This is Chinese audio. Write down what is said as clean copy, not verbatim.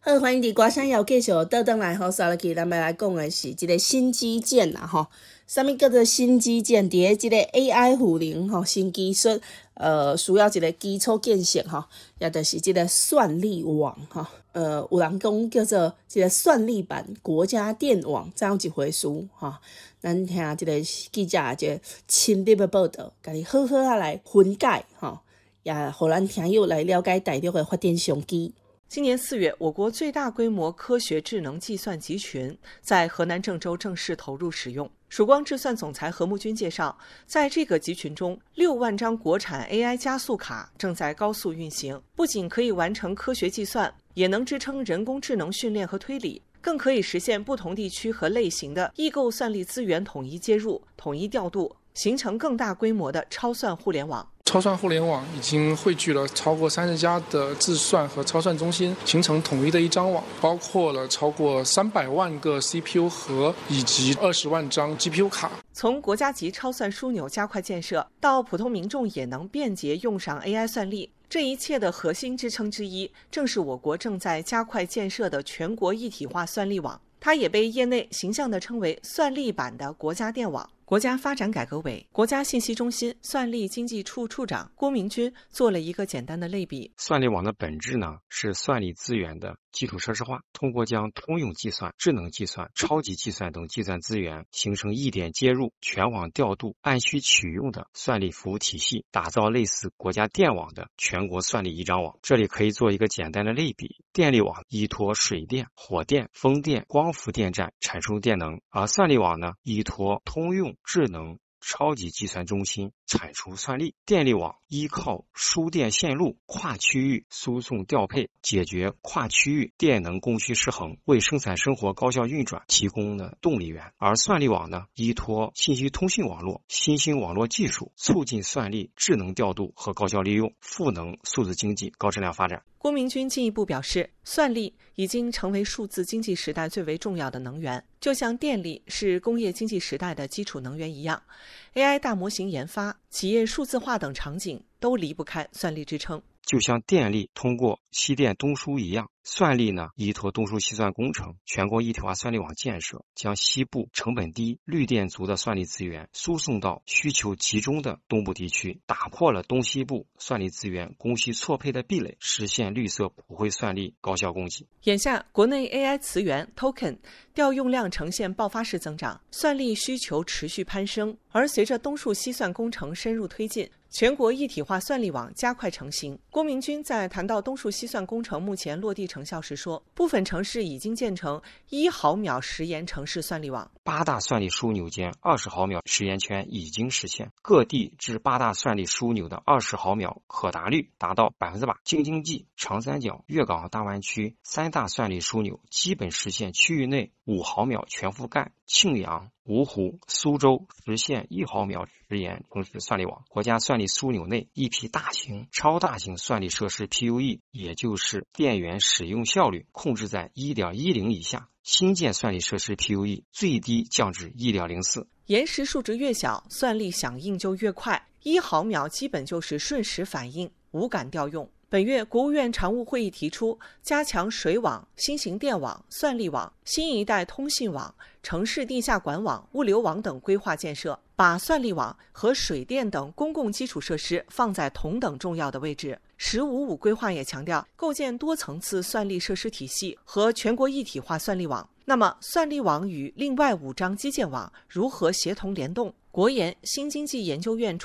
好，欢迎伫歌声要继续倒转来吼，刷落去，咱们来讲的是一个新基建啦吼。啥物叫做新基建？伫咧即个 AI 赋能吼，新技术需要一个基础建设吼，也就是即个算力网吼。有人讲叫做即个算力版国家电网，这样一回事吼。咱听即个记者即个亲笔的报道，甲你好好来分解吼，也互咱听友来了解大陆的发展商机。 今年4月，我国最大规模科学智能计算集群在河南郑州正式投入使用。曙光智算总裁何木军介绍，在这个集群中，6万张国产 AI 加速卡正在高速运行，不仅可以完成科学计算，也能支撑人工智能训练和推理，更可以实现不同地区和类型的异构算力资源统一接入、统一调度，形成更大规模的超算互联网。 超算互联网已经汇聚了超过30家的自算和超算中心，形成统一的一张网，包括了超过300万个 CPU 核以及20万张 GPU 卡。 从国家级超算枢纽加快建设，到普通民众也能便捷用上 AI 算力，这一切的核心支撑之一，正是我国正在加快建设的全国一体化算力网。它也被业内形象地称为算力版的国家电网。国家发展改革委、国家信息中心算力经济处处长郭明军做了一个简单的类比。 算力网的本质呢，是算力资源的基础设施化，通过将通用计算、智能计算、超级计算等计算资源形成一点接入、全网调度、按需取用的算力服务体系，打造类似国家电网的全国算力一张网。这里可以做一个简单的类比，电力网依托水电、火电、风电、光伏电站产出电能，而算力网呢，依托通用、智能、超级计算中心产出算力。电力网依靠输电线路跨区域输送调配，解决跨区域电能供需失衡，为生产生活高效运转提供了动力源。而算力网呢，依托信息通信网络、新兴网络技术，促进算力智能调度和高效利用，赋能数字经济高质量发展。 郭明军进一步表示，算力已经成为数字经济时代最为重要的能源，就像电力是工业经济时代的基础能源一样， AI 大模型研发、企业数字化等场景都离不开算力支撑。 就像电力通过西电东输一样，算力呢依托东输西算工程，全国一体化算力网建设，将西部成本低、绿电足的算力资源输送到需求集中的东部地区，打破了东西部算力资源供需错配的壁垒，实现绿色普惠算力高效供给。 眼下，国内 AI 词源 token 调用量呈现爆发式增长，算力需求持续攀升，而随着东数西算工程深入推进，全国一体化算力网加快成型。郭明军在谈到东数西算工程目前落地成效时说，部分城市已经建成1毫秒时延城市算力网 ，8大算力枢纽间20毫秒时延圈已经实现，各地至8大算力枢纽的20毫秒可达率达到100%。京津冀、长三角、粤港澳大湾区3大算力枢纽基本实现区域内5毫秒全覆盖，庆阳、芜湖、苏州实现1毫秒时延城市算力网。国家算力枢纽内一批大型、超大型算力设施 PUE， 也就是电源使用效率控制在 1.10 以下，新建算力设施 PUE 最低降至 1.04。 延时数值越小，算力响应就越快，1毫秒基本就是瞬时反应，无感调用。本月，国务院常务会议提出，加强水网、新型电网、算力网、新一代通信网、城市地下管网、物流网等规划建设，把算力网和水电等公共基础设施放在同等重要的位置。“15+5”规划也强调，构建多层次算力设施体系和全国一体化算力网。那么，算力网与另外5张基建网如何协同联动？国研新经济研究院